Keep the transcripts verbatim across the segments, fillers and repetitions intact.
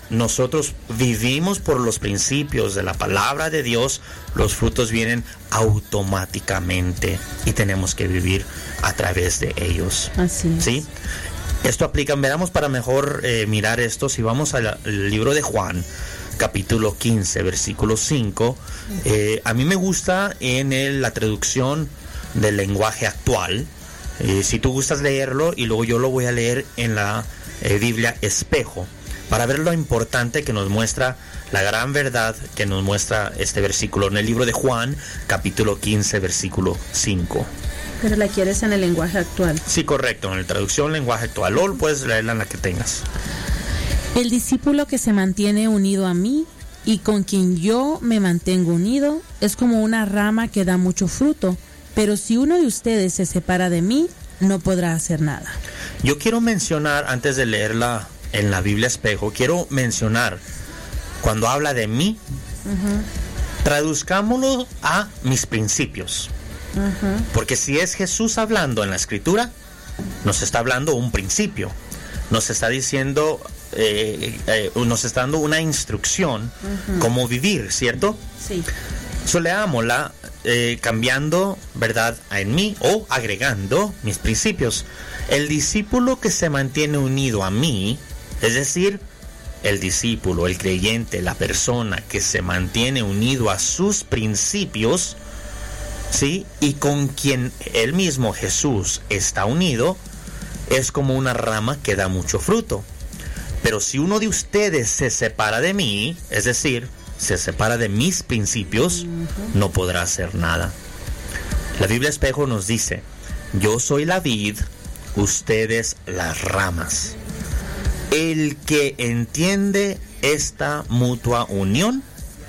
nosotros vivimos por los principios de la palabra de Dios, los frutos vienen automáticamente y tenemos que vivir a través de ellos. Así es. ¿Sí? Esto aplica, veamos para mejor eh, mirar esto, si vamos al, al libro de Juan, capítulo quince, versículo cinco, eh, a mí me gusta en el, la traducción del lenguaje actual. Eh, si tú gustas leerlo, y luego yo lo voy a leer en la eh, Biblia Espejo, para ver lo importante que nos muestra, la gran verdad que nos muestra este versículo en el libro de Juan, capítulo quince, versículo cinco. Pero la quieres en el lenguaje actual. Sí, correcto, en la traducción lenguaje actual, o puedes leerla en la que tengas. El discípulo que se mantiene unido a mí y con quien yo me mantengo unido es como una rama que da mucho fruto, pero si uno de ustedes se separa de mí, no podrá hacer nada. Yo quiero mencionar, antes de leerla en la Biblia Espejo, quiero mencionar, cuando habla de mí, uh-huh. traduzcámoslo a mis principios. Uh-huh. Porque si es Jesús hablando en la Escritura, nos está hablando un principio, nos está diciendo, eh, eh, nos está dando una instrucción, uh-huh. cómo vivir, ¿cierto? Sí. So, leámosla eh, cambiando, ¿verdad?, en mí o agregando mis principios. El discípulo que se mantiene unido a mí, es decir, el discípulo, el creyente, la persona que se mantiene unido a sus principios, ¿sí?, y con quien él mismo, Jesús, está unido, es como una rama que da mucho fruto. Pero si uno de ustedes se separa de mí, es decir, se separa de mis principios, uh-huh. no podrá hacer nada. La Biblia Espejo nos dice, yo soy la vid, ustedes las ramas. El que entiende esta mutua unión,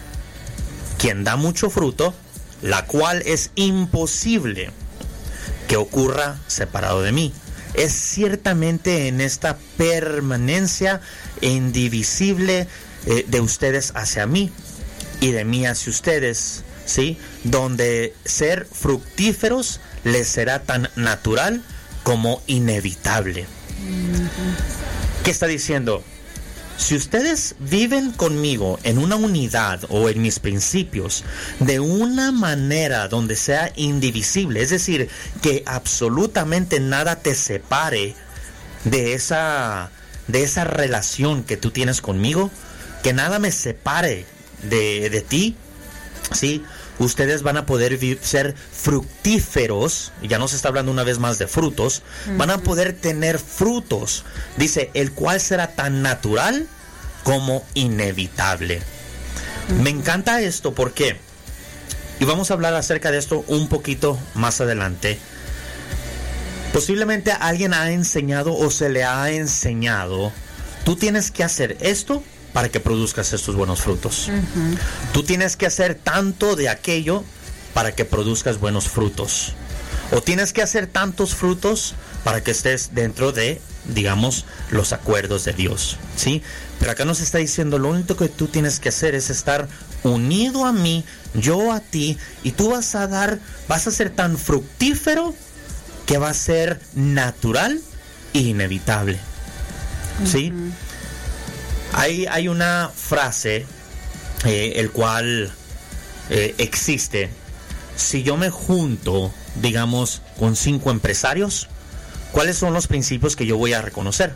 quien da mucho fruto, la cual es imposible que ocurra separado de mí. Es ciertamente en esta permanencia indivisible eh, de ustedes hacia mí y de mí hacia ustedes, ¿sí?, donde ser fructíferos les será tan natural como inevitable. Uh-huh. ¿Qué está diciendo? Si ustedes viven conmigo en una unidad o en mis principios de una manera donde sea indivisible, es decir, que absolutamente nada te separe de esa, de esa relación que tú tienes conmigo, que nada me separe de, de ti, ¿sí?, ustedes van a poder vi- ser fructíferos, ya no se está hablando una vez más de frutos, uh-huh. van a poder tener frutos, dice, el cual será tan natural como inevitable. Uh-huh. Me encanta esto porque, y vamos a hablar acerca de esto un poquito más adelante, posiblemente alguien ha enseñado o se le ha enseñado, tú tienes que hacer esto para que produzcas estos buenos frutos. Uh-huh. Tú tienes que hacer tanto de aquello para que produzcas buenos frutos. O tienes que hacer tantos frutos para que estés dentro de, digamos, los acuerdos de Dios, ¿sí? Pero acá nos está diciendo, lo único que tú tienes que hacer es estar unido a mí, yo a ti, y tú vas a dar, vas a ser tan fructífero que va a ser natural e inevitable, ¿sí? Uh-huh. Hay, hay una frase, eh, el cual eh, existe. Si yo me junto, digamos, con cinco empresarios, ¿cuáles son los principios que yo voy a reconocer?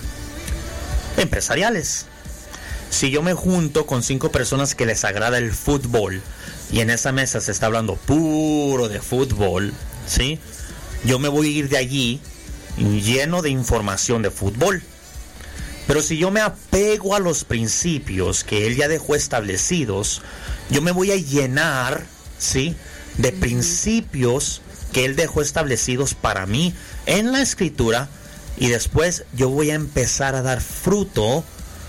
Empresariales. Si yo me junto con cinco personas que les agrada el fútbol y en esa mesa se está hablando puro de fútbol, ¿sí?, yo me voy a ir de allí lleno de información de fútbol. Pero si yo me apego a los principios que él ya dejó establecidos, yo me voy a llenar, ¿sí?, de principios que él dejó establecidos para mí en la Escritura, y después yo voy a empezar a dar fruto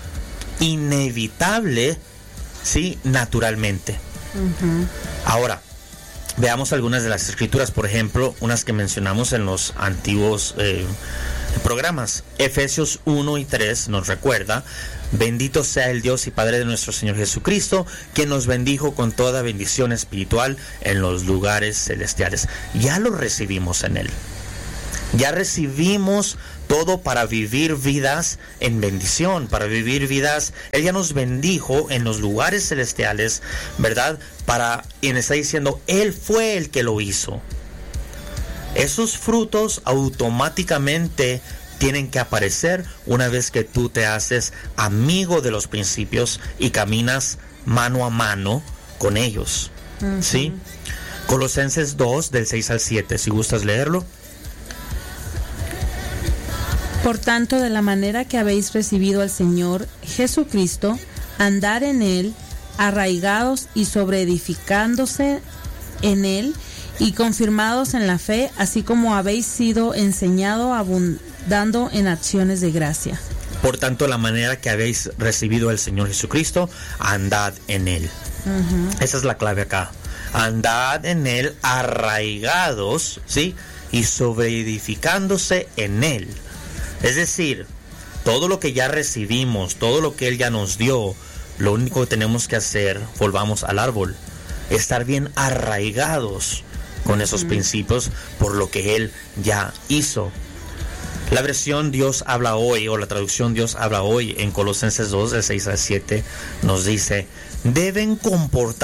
inevitable, ¿sí?, naturalmente. Uh-huh. Ahora, veamos algunas de las Escrituras, por ejemplo, unas que mencionamos en los antiguos eh, programas. Efesios uno y tres nos recuerda: bendito sea el Dios y Padre de nuestro Señor Jesucristo, que nos bendijo con toda bendición espiritual en los lugares celestiales. Ya lo recibimos en Él. Ya recibimos todo para vivir vidas en bendición, para vivir vidas. Él ya nos bendijo en los lugares celestiales, ¿verdad? Para, y me está diciendo, Él fue el que lo hizo. Esos frutos automáticamente tienen que aparecer una vez que tú te haces amigo de los principios y caminas mano a mano con ellos. Uh-huh. ¿Sí? Colosenses dos, del seis al siete, si gustas leerlo. Por tanto, de la manera que habéis recibido al Señor Jesucristo, andar en Él, arraigados y sobreedificándose en Él, y confirmados en la fe, así como habéis sido enseñado, abundando en acciones de gracia. Por tanto, la manera que habéis recibido al Señor Jesucristo, andad en Él. Uh-huh. Esa es la clave acá. Andad en Él, arraigados, ¿sí? Y sobreedificándose en Él. Es decir, todo lo que ya recibimos, todo lo que Él ya nos dio, lo único que tenemos que hacer, volvamos al árbol, estar bien arraigados con esos uh-huh. principios por lo que Él ya hizo. La versión Dios habla hoy, o la traducción Dios habla hoy, en Colosenses dos, del seis al siete, nos dice, deben comportar